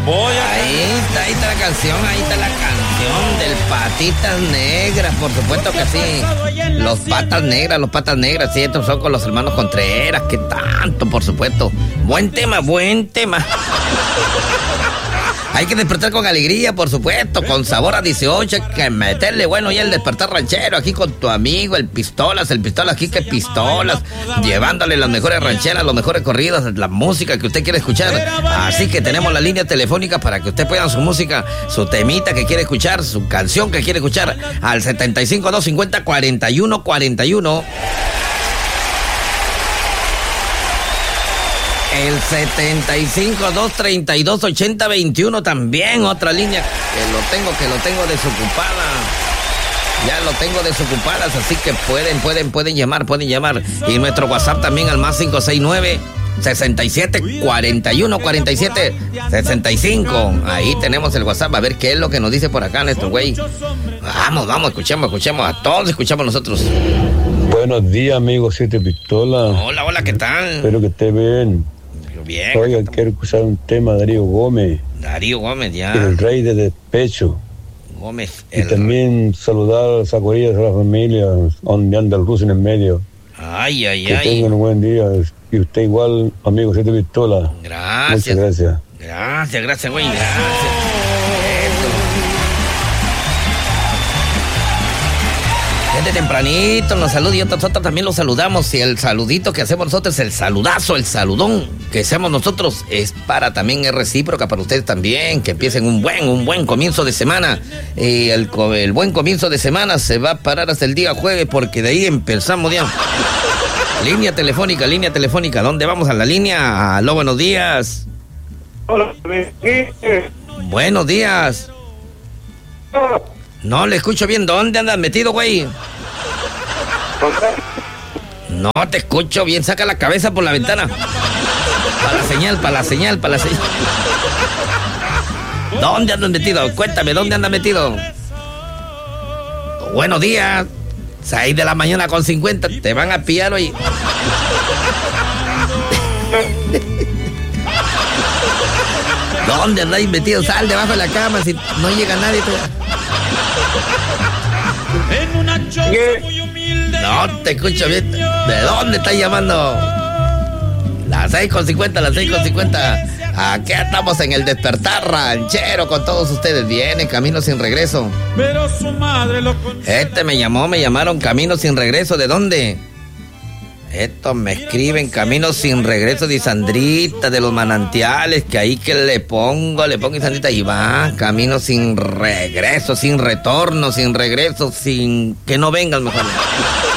Ahí está la canción, del Patitas Negras, por supuesto que sí. Los Patas Negras, sí, estos son con los hermanos Contreras, ¿qué tanto? Por supuesto. Buen tema. Hay que despertar con alegría, por supuesto, con sabor a 18, hay que meterle bueno y el despertar ranchero aquí con tu amigo, el Pistolas aquí que Pistolas, llevándole las mejores rancheras, los mejores corridos, la música que usted quiere escuchar. Así que tenemos la línea telefónica para que usted pueda su música, su temita que quiere escuchar, su canción que quiere escuchar, al 75-250-4141. El 75-232-8021 también, otra línea que lo tengo desocupada. Ya lo tengo desocupadas, así que pueden llamar. Y nuestro WhatsApp también al más 569-67-41-47-65. Ahí tenemos el WhatsApp, a ver qué es lo que nos dice por acá nuestro güey. Vamos, escuchemos, a todos escuchamos nosotros. Buenos días, amigos, Siete Pistolas. Hola, ¿qué tal? Espero que esté bien. Bien. Oiga, quiero escuchar un tema de Darío Gómez, ya. El rey de despecho. Gómez. Y también saludar a Zacarías, a la familia, donde anda el ruso en el medio. Que tengan un buen día. Y usted igual, amigo Siete Pistolas. Gracias. Muchas gracias. Gracias, güey, gracias. Desde tempranito nos saluda y nosotros también los saludamos. Y el saludito que hacemos nosotros, el saludazo, el saludón que hacemos nosotros es también es recíproca para ustedes también, que empiecen un buen comienzo de semana. El buen comienzo de semana se va a parar hasta el día jueves, porque de ahí empezamos ya. Línea telefónica, ¿dónde vamos a la línea? Aló, buenos días. Hola, buenos días. No le escucho bien. ¿Dónde andas metido, güey? No te escucho bien. Saca la cabeza por la ventana. Para la señal. ¿Dónde andas metido? Cuéntame, ¿dónde andas metido? Buenos días. 6 de la mañana con 50. Te van a pillar hoy. ¿Dónde andáis metido? Sal debajo de la cama si no llega nadie. No te escucho bien. ¿De dónde estás llamando? Las 6:50. Aquí estamos en el despertar ranchero con todos ustedes. Viene Camino Sin Regreso. Pero su madre lo me llamaron Camino Sin Regreso. ¿De dónde? Esto me escriben Camino Sin Regreso de Sandrita, de los manantiales, que ahí que le pongo y Sandrita, y va, Camino Sin Regreso, sin retorno, sin regreso, sin que no vengan mejor.